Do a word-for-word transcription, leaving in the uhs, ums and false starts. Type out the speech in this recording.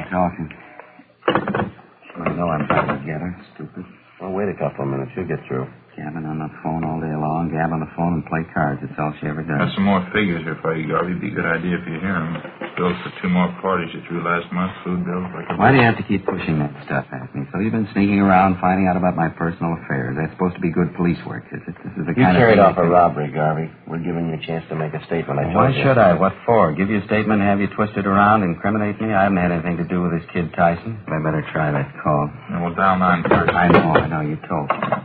talking. I know I'm trying to get her. Stupid. Well, wait a couple of minutes. She'll get through. Gabbing on the phone all day long. Gab on the phone and play cards. That's all she ever does. Got some more figures here for you, Garvey. Be a good idea if you hear them. Bills for two more parties you threw last month. Food bills. Like a Why do you have to keep pushing that stuff at me? So you've been sneaking around finding out about my personal affairs. That's supposed to be good police work, is it? This is the You kind carried of off a robbery, Garvey. We're giving you a chance to make a statement. I Why told you. should I? What for? Give you a statement and have you twisted around, incriminate me? I haven't had anything to do with this kid Tyson. I better try that call. And we'll dial nine first. I know, I know. You told me.